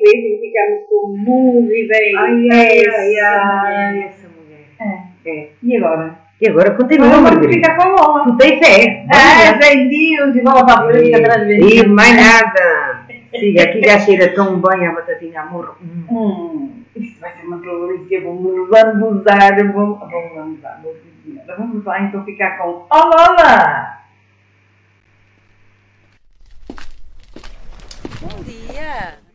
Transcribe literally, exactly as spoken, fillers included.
mesmo, ficamos com música e Ai, ai, ai, ai, essa mulher. É. É. E agora? E agora continua, Agora vamos Margarida. ficar com a bola. Tu tens fé. É, sem Deus, e bola para a frente, atrás de E mais nada. Siga, aqui já cheira tão bem a batatinha amor. Hum. Hum, isso vai ser uma delícia, vamos lambuzar, vamos, vamos lambuzar, vamos cozinhar. Vamos lá então ficar com a Lola! Bom dia!